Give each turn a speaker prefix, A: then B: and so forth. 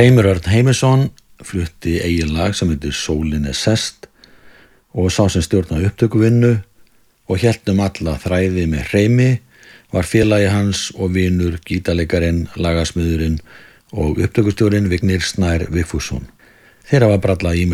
A: Hreimur Örn Heimisson flutti eigin lag sem heitir Sólin er sest og sá sem stjórnaði upptökuvinnu og hélt alla þræði með Hreimi var félagi hans og vinur gítarleikarinn, lagasmiðurinn og upptökustjórinn Vignir Snær Vigfússon. Þeir hafa brallað ýmislegt